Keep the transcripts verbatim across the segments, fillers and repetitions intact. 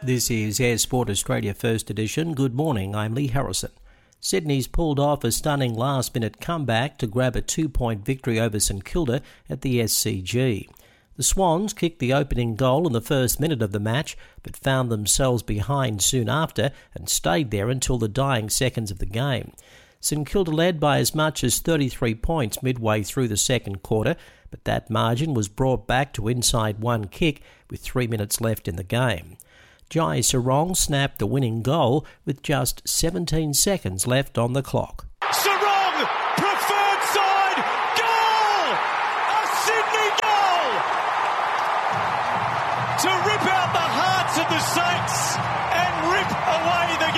This is Air Sport Australia First Edition. Good morning, I'm Lee Harrison. Sydney's pulled off a stunning last-minute comeback to grab a two-point victory over St Kilda at the S C G. The Swans kicked the opening goal in the first minute of the match, but found themselves behind soon after and stayed there until the dying seconds of the game. St Kilda led by as much as thirty-three points midway through the second quarter, but that margin was brought back to inside one kick with three minutes left in the game. Jai Sarong snapped the winning goal with just seventeen seconds left on the clock. Sarong, preferred side, goal! A Sydney goal! To rip out the hearts of the Saints and rip away the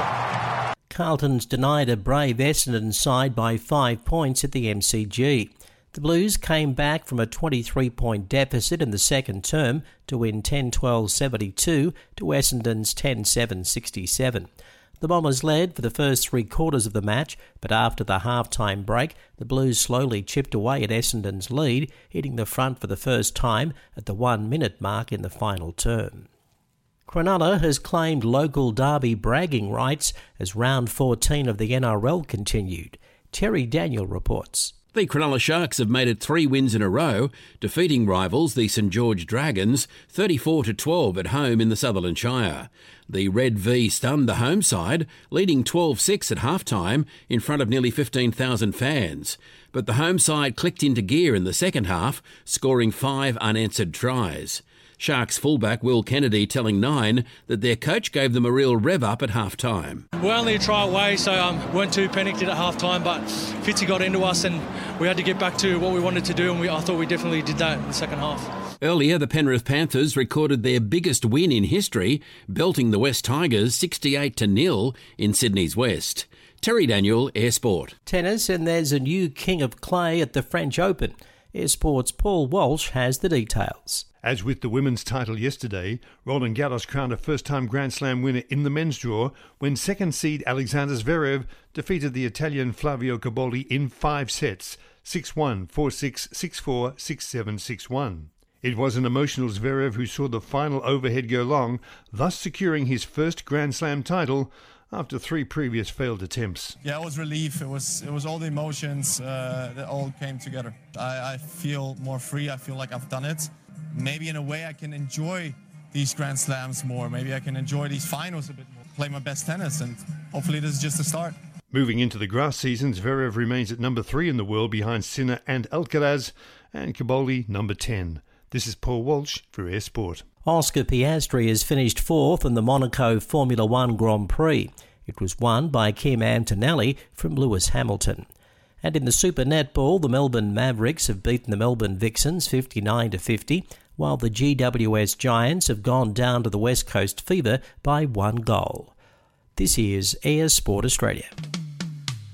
game. Carlton's denied a brave Essendon side by five points at the M C G. The Blues came back from a twenty-three point deficit in the second term to win ten twelve seventy-two to Essendon's ten seven sixty-seven. The Bombers led for the first three quarters of the match, but after the half-time break, the Blues slowly chipped away at Essendon's lead, hitting the front for the first time at the one-minute mark in the final term. Cronulla has claimed local derby bragging rights as round fourteen of the N R L continued. Terry Daniel reports. The Cronulla Sharks have made it three wins in a row, defeating rivals the St George Dragons thirty-four to twelve at home in the Sutherland Shire. The Red V stunned the home side, leading twelve six at half-time in front of nearly fifteen thousand fans. But the home side clicked into gear in the second half, scoring five unanswered tries. Sharks fullback Will Kennedy telling Nine that their coach gave them a real rev-up at half-time. We're only a try away, so um, weren't too panicked at half-time, but Fitzy got into us and we had to get back to what we wanted to do, and we, I thought we definitely did that in the second half. Earlier, the Penrith Panthers recorded their biggest win in history, belting the West Tigers sixty-eight to nil in Sydney's West. Terry Daniel, Air Sport. Tennis, and there's a new King of Clay at the French Open. Air Sport's Paul Walsh has the details. As with the women's title yesterday, Roland Garros crowned a first-time Grand Slam winner in the men's draw when second seed Alexander Zverev defeated the Italian Flavio Cobolli in five sets, six one, four six, six four, six seven, six one. It was an emotional Zverev who saw the final overhead go long, thus securing his first Grand Slam title after three previous failed attempts. Yeah, it was relief. It was it was all the emotions uh, that all came together. I, I feel more free. I feel like I've done it. Maybe in a way I can enjoy these Grand Slams more. Maybe I can enjoy these finals a bit more. Play my best tennis, and hopefully this is just the start. Moving into the grass season, Zverev remains at number three in the world behind Sinner and Alcaraz, and Cobolli number ten. This is Paul Walsh for Air Sport. Oscar Piastri has finished fourth in the Monaco Formula One Grand Prix. It was won by Kim Antonelli from Lewis Hamilton. And in the Super Netball, the Melbourne Mavericks have beaten the Melbourne Vixens fifty-nine to fifty, while the G W S Giants have gone down to the West Coast Fever by one goal. This is Air Sport Australia.